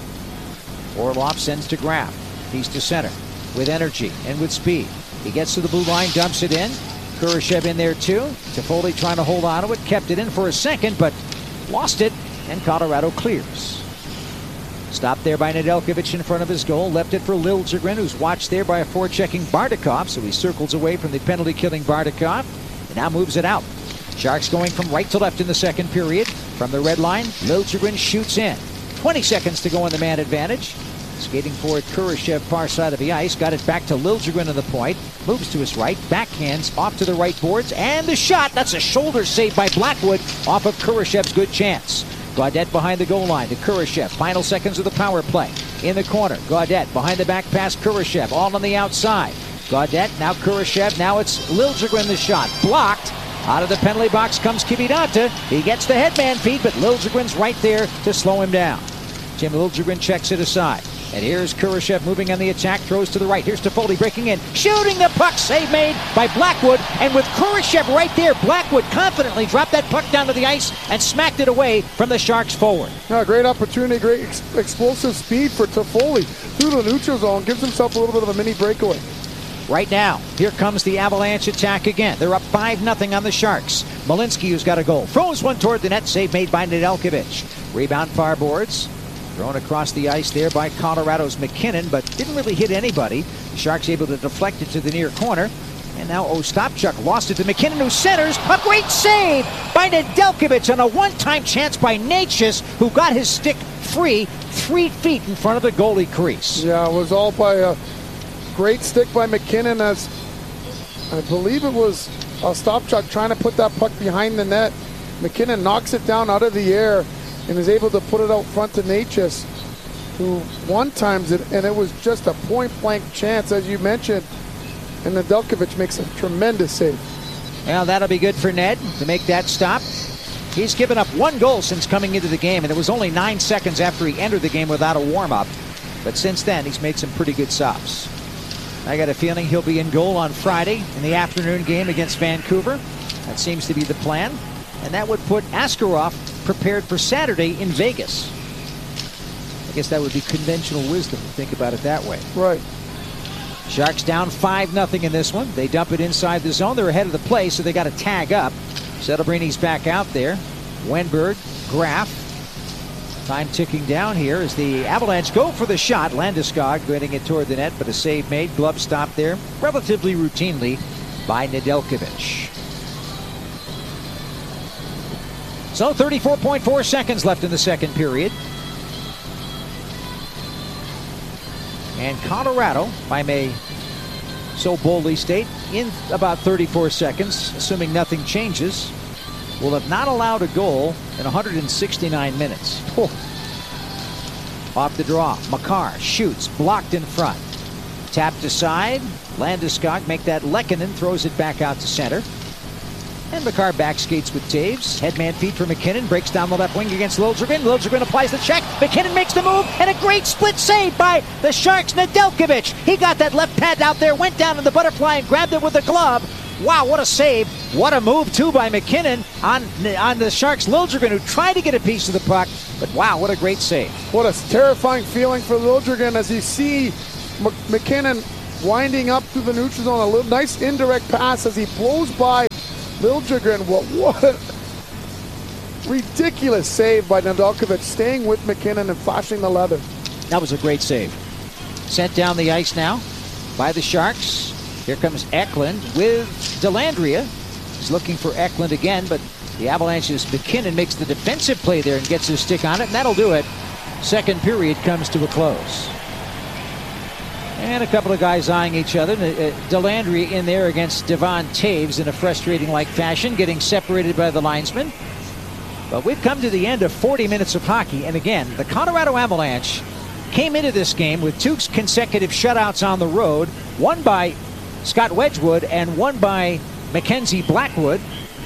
Orlov sends to Graf. He's to center with energy and with speed. He gets to the blue line, dumps it in. Kurashev in there too. Toffoli trying to hold on to it. Kept it in for a second, but lost it, and Colorado clears. Stopped there by Nedeljkovic in front of his goal. Left it for Liljegren, who's watched there by a forechecking Bardakov. So he circles away from the penalty-killing Bardakov and now moves it out. Sharks going from right to left in the second period. From the red line, Liljegren shoots in. twenty seconds to go on the man advantage. Skating forward, Kurashev far side of the ice. Got it back to Liljegren on the point. Moves to his right. Backhands off to the right boards. And the shot. That's a shoulder save by Blackwood off of Kurashev's good chance. Gaudette behind the goal line to Kurashev. Final seconds of the power play. In the corner, Gaudette behind the back pass, Kurashev all on the outside. Gaudette, now Kurashev, now it's Liljegren the shot. Blocked. Out of the penalty box comes Kiviranta. He gets the headman feed, but Liljegren's right there to slow him down. Tim Liljegren checks it aside. And here's Kurashev moving on the attack, throws to the right. Here's Toffoli breaking in, shooting the puck, save made by Blackwood. And with Kurashev right there, Blackwood confidently dropped that puck down to the ice and smacked it away from the Sharks forward. Yeah, great opportunity, great ex- explosive speed for Toffoli through the neutral zone. Gives himself a little bit of a mini breakaway. Right now, here comes the Avalanche attack again. They're up five nothing on the Sharks. Malinsky, who's got a goal, throws one toward the net, save made by Nedeljkovic. Rebound far boards. Thrown across the ice there by Colorado's McKinnon, but didn't really hit anybody. The Sharks able to deflect it to the near corner. And now Ostapchuk lost it to McKinnon, who centers. A great save by Nedeljkovic on a one-time chance by Natchez, who got his stick free three feet in front of the goalie crease. Yeah, it was all by a great stick by McKinnon, as I believe it was Ostapchuk trying to put that puck behind the net. McKinnon knocks it down out of the air and is able to put it out front to Natchez, who one-times it, and it was just a point-blank chance, as you mentioned, and Nedeljkovic makes a tremendous save. Well, that'll be good for Ned to make that stop. He's given up one goal since coming into the game, and it was only nine seconds after he entered the game without a warm-up. But since then, he's made some pretty good stops. I got a feeling he'll be in goal on Friday in the afternoon game against Vancouver. That seems to be the plan. And that would put Askarov prepared for Saturday in Vegas. I guess that would be conventional wisdom to think about it that way. Right. Sharks down five nothing in this one. They dump it inside the zone. They're ahead of the play, so they got to tag up. Celebrini's back out there. Wenberg, Graf. Time ticking down here as the Avalanche go for the shot. Landeskog getting it toward the net, but a save made. Glove stopped there relatively routinely by Nedeljkovic. So thirty-four point four seconds left in the second period. And Colorado, if I may so boldly state, in about thirty-four seconds, assuming nothing changes, will have not allowed a goal in one hundred sixty-nine minutes. Oh. Off the draw, Makar shoots, blocked in front. Tapped aside, Landeskog make that Lehkonen, throws it back out to center. And Makar back skates with Taves. Headman feed for MacKinnon, breaks down the left wing against Liljegren. Liljegren applies the check. MacKinnon makes the move, and a great split save by the Sharks' Nedeljkovic. He got that left pad out there, went down in the butterfly and grabbed it with the glove. Wow, what a save. What a move, too, by MacKinnon on, on the Sharks' Liljegren, who tried to get a piece of the puck. But wow, what a great save. What a terrifying feeling for Liljegren as you see MacKinnon winding up through the neutral zone. A little nice indirect pass as he blows by Liljegren. What, what a ridiculous save by Nedeljkovic, staying with MacKinnon and flashing the leather. That was a great save. Sent down the ice now by the Sharks. Here comes Eklund with Dellandrea. He's looking for Eklund again, but the Avalanche's MacKinnon makes the defensive play there and gets his stick on it, and that'll do it. Second period comes to a close. And a couple of guys eyeing each other. Dellandrea in there against Devon Taves in a frustrating-like fashion, getting separated by the linesman. But we've come to the end of forty minutes of hockey, and again, the Colorado Avalanche came into this game with two consecutive shutouts on the road, one by Scott Wedgwood and one by Mackenzie Blackwood,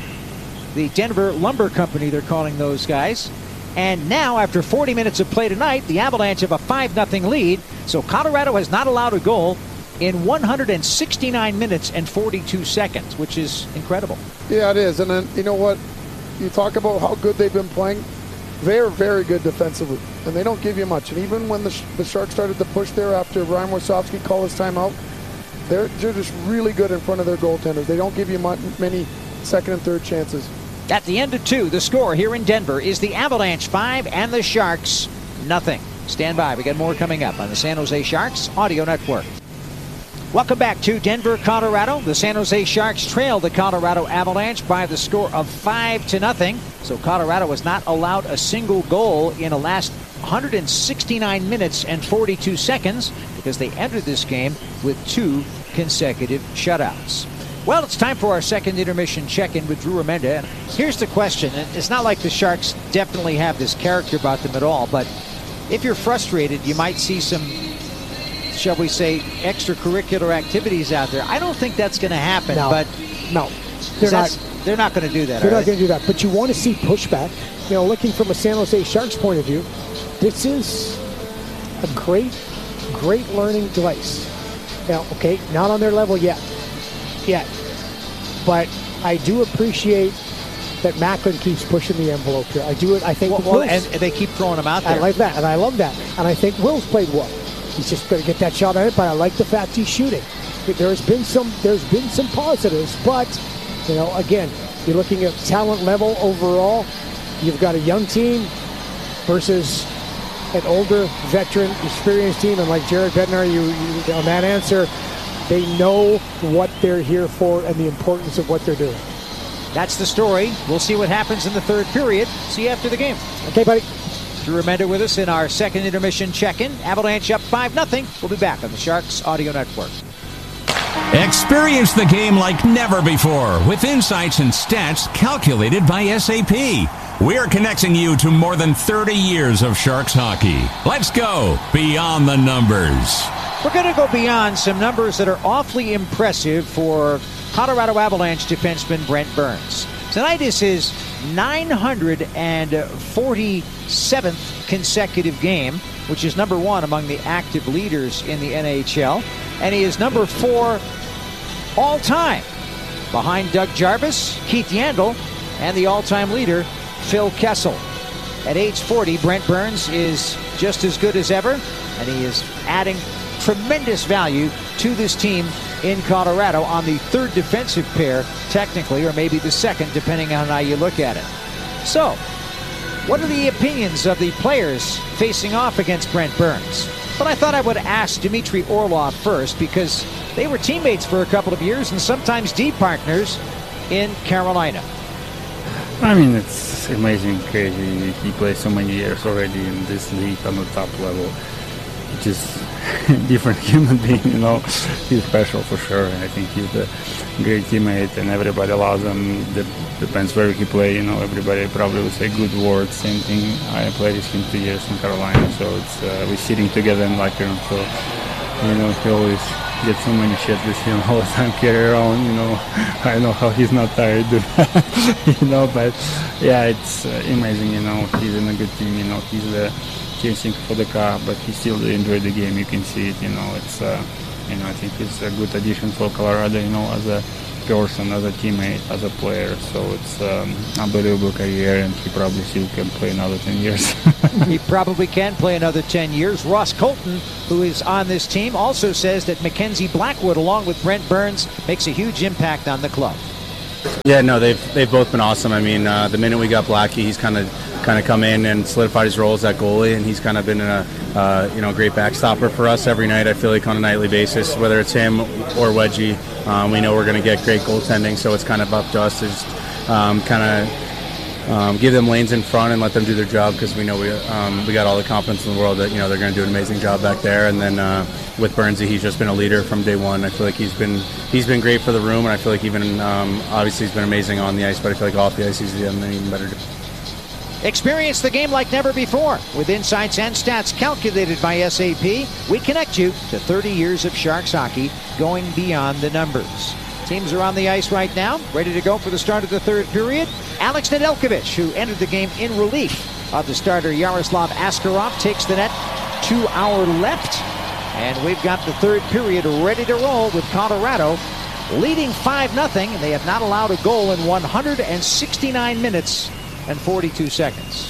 the Denver Lumber Company, they're calling those guys. And now, after forty minutes of play tonight, the Avalanche have a five nothing lead. So Colorado has not allowed a goal in one hundred sixty-nine minutes and forty-two seconds, which is incredible. Yeah, it is. And then, you know what? You talk about how good they've been playing. They're very good defensively, and they don't give you much. And even when the, sh the Sharks started to push there after Ryan Warsofsky called his timeout, they're, they're just really good in front of their goaltenders. They don't give you many second and third chances. At the end of two, the score here in Denver is the Avalanche five and the Sharks nothing. Stand by. We got more coming up on the San Jose Sharks Audio Network. Welcome back to Denver, Colorado. The San Jose Sharks trail the Colorado Avalanche by the score of five to nothing. So Colorado has not allowed a single goal in the last one hundred sixty-nine minutes and forty-two seconds because they entered this game with two consecutive shutouts. Well, it's time for our second intermission check-in with Drew Remenda. And here's the question. It's not like the Sharks definitely have this character about them at all, but if you're frustrated, you might see some, shall we say, extracurricular activities out there. I don't think that's going to happen, no, but no, they're not. They're not going to do that. They're not they? going to do that. But you want to see pushback. You know, looking from a San Jose Sharks point of view, this is a great, great learning device. Now, okay, not on their level yet, yet, but I do appreciate that Macklin keeps pushing the envelope here. I do it. I think. Well, well and they keep throwing him out there. I like that, and I love that. And I think Will's played well. He's just going to get that shot on it, but I like the fact he's shooting. There's been some. There's been some positives, but you know, again, you're looking at talent level overall. You've got a young team versus an older, veteran, experienced team, and like Jared Bednar, you, you on that answer, they know what they're here for and the importance of what they're doing. That's the story. We'll see what happens in the third period. See you after the game. Okay, buddy. Drew Remenda with us in our second intermission check-in. Avalanche up five nothing. We'll be back on the Sharks Audio Network. Experience the game like never before with insights and stats calculated by S A P. We're connecting you to more than thirty years of Sharks hockey. Let's go beyond the numbers. We're going to go beyond some numbers that are awfully impressive for Colorado Avalanche defenseman Brent Burns. Tonight is his nine hundred forty-seventh consecutive game, which is number one among the active leaders in the N H L. And he is number four all time, behind Doug Jarvis, Keith Yandle, and the all-time leader, Phil Kessel. At age forty, Brent Burns is just as good as ever, and he is adding tremendous value to this team in Colorado on the third defensive pair, technically, or maybe the second, depending on how you look at it. So, what are the opinions of the players facing off against Brent Burns? But I thought I would ask Dmitry Orlov first, because they were teammates for a couple of years and sometimes D partners in Carolina. I mean, it's amazing, crazy. He plays so many years already in this league on the top level. just different human being, you know. He's special for sure. I think he's a great teammate, and everybody loves him. The, depends where he play, you know. Everybody probably would say good words. Same thing. I played with him two years in Carolina, so it's uh, we're sitting together in locker room. So you know, he always gets so many shit with him all the time, carry around. You know, I know how he's not tired, you know. But yeah, it's uh, amazing. You know, he's in a good team. You know, he's the chasing for the car, but he still enjoy the game. You can see it. You know, it's uh, you know, I think he's a good addition for Colorado. You know, as a person, as a teammate, as a player. So it's um, unbelievable career, and he probably still can play another ten years. He probably can play another ten years. Ross Colton, who is on this team, also says that Mackenzie Blackwood, along with Brent Burns, makes a huge impact on the club. Yeah, no, they've they've both been awesome. I mean, uh, the minute we got Blackie, he's kind of kind of come in and solidified his role as that goalie, and he's kind of been a uh, you know great backstopper for us every night. I feel like on a nightly basis, whether it's him or Wedgie, um, we know we're going to get great goaltending. So it's kind of up to us to just um, kind of um, give them lanes in front and let them do their job, because we know we um, we got all the confidence in the world that you know they're going to do an amazing job back there. And then uh, with Burnsy, he's just been a leader from day one. I feel like he's been he's been great for the room, and I feel like even um, obviously he's been amazing on the ice, but I feel like off the ice he's done an even better job. Experience the game like never before with insights and stats calculated by S A P. We connect you to thirty years of Sharks hockey, going beyond the numbers. Teams are on the ice right now, ready to go for the start of the third period. Alex Nedeljkovic, who entered the game in relief of the starter Yaroslav Askarov, takes the net to our left. And we've got the third period ready to roll with Colorado leading five nothing. And they have not allowed a goal in one hundred sixty-nine minutes and forty-two seconds.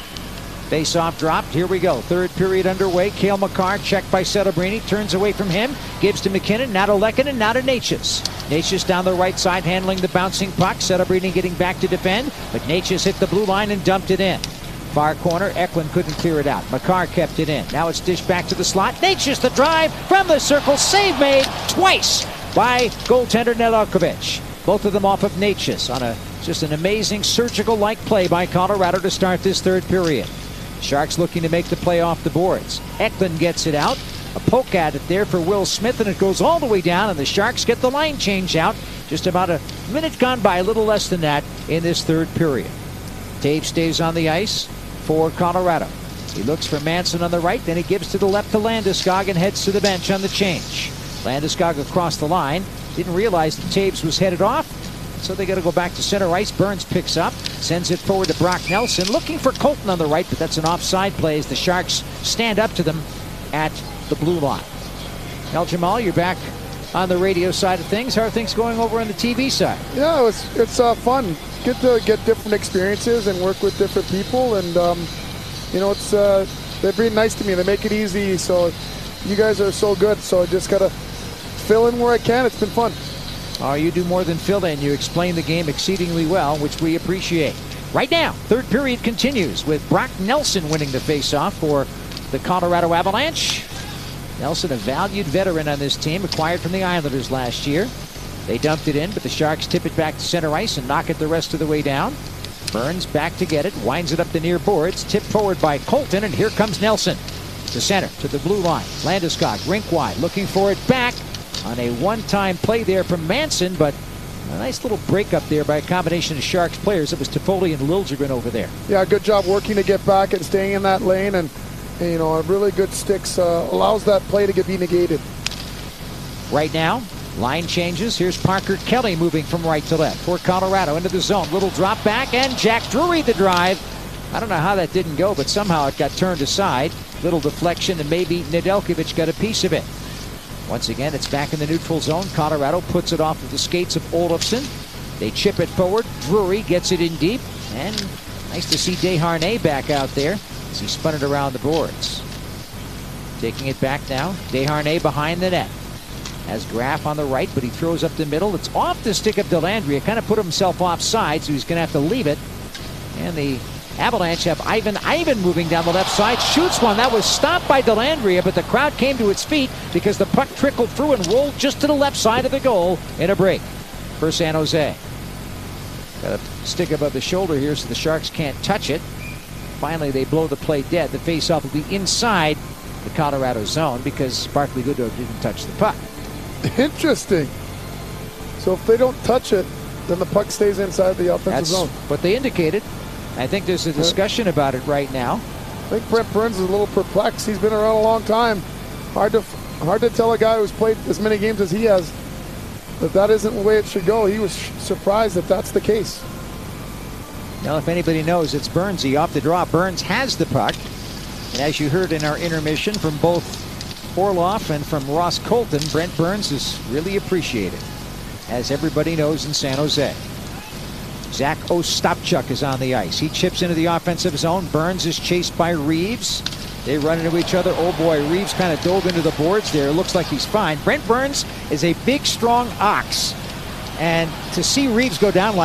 Face-off dropped. Here we go. Third period underway. Cale Makar checked by Celebrini. Turns away from him. Gives to McKinnon. Now to Lehkonen. Now to Necas. Necas down the right side handling the bouncing puck. Celebrini getting back to defend. But Necas hit the blue line and dumped it in. Far corner. Eklund couldn't clear it out. Makar kept it in. Now it's dished back to the slot. Necas the drive from the circle. Save made twice by goaltender Nedeljkovic. Both of them off of Necas on a just an amazing surgical-like play by Colorado to start this third period. Sharks looking to make the play off the boards. Eklund gets it out. A poke at it there for Will Smith, and it goes all the way down, and the Sharks get the line change out. Just about a minute gone by, a little less than that in this third period. Toews stays on the ice for Colorado. He looks for Manson on the right, then he gives to the left to Landeskog and heads to the bench on the change. Landeskog across the line. Didn't realize that Toews was headed off. So they got to go back to center ice. Burns picks up, sends it forward to Brock Nelson, looking for Colton on the right, but that's an offside play as the Sharks stand up to them at the blue line. Now, Jamal, you're back on the radio side of things. How are things going over on the T V side? Yeah, it's it's uh, fun. Get to get different experiences and work with different people, and um, you know, it's uh, they're being nice to me. They make it easy. So you guys are so good. So I just gotta fill in where I can. It's been fun. Oh, you do more than fill in. You explain the game exceedingly well, which we appreciate. Right now, third period continues with Brock Nelson winning the faceoff for the Colorado Avalanche. Nelson, a valued veteran on this team, acquired from the Islanders last year. They dumped it in, but the Sharks tip it back to center ice and knock it the rest of the way down. Burns back to get it, winds it up the near boards, tipped forward by Colton, and here comes Nelson. To center, to the blue line. Landeskog, rink wide, looking for it back. On a one-time play there from Manson, but a nice little breakup there by a combination of Sharks players. It was Toffoli and Liljegren over there. Yeah, good job working to get back and staying in that lane, and you know, a really good sticks uh, allows that play to get be negated. Right now, line changes. Here's Parker Kelly moving from right to left for Colorado into the zone. Little drop back, and Jack Drury the drive. I don't know how that didn't go, but somehow it got turned aside. Little deflection, and maybe Nedeljkovic got a piece of it. Once again, it's back in the neutral zone. Colorado puts it off of the skates of Olofsson. They chip it forward. Drury gets it in deep. And nice to see Desharnais back out there as he spun it around the boards. Taking it back now. Desharnais behind the net. Has Graf on the right, but he throws up the middle. It's off the stick of Dellandrea. Kind of put himself offside, so he's going to have to leave it. And the Avalanche have Ivan Ivan moving down the left side. Shoots one. That was stopped by Dellandrea, but the crowd came to its feet because the puck trickled through and rolled just to the left side of the goal in a break for San Jose. Got a stick above the shoulder here so the Sharks can't touch it. Finally, they blow the play dead. The faceoff will be inside the Colorado zone because Barclay Goodrow didn't touch the puck. Interesting. So if they don't touch it, then the puck stays inside the offensive That's zone. what they indicated. I think there's a discussion about it right now. I think Brent Burns is a little perplexed. He's been around a long time. Hard to hard to tell a guy who's played as many games as he has that that isn't the way it should go. He was surprised that that's the case. Well, if anybody knows, it's Burnsy off the draw. Burns has the puck. And as you heard in our intermission from both Orloff and from Ross Colton, Brent Burns is really appreciated, as everybody knows in San Jose. Zach Ostapchuk is on the ice. He chips into the offensive zone. Burns is chased by Reeves. They run into each other. Oh boy, Reeves kind of dove into the boards there. Looks like he's fine. Brent Burns is a big, strong ox. And to see Reeves go down like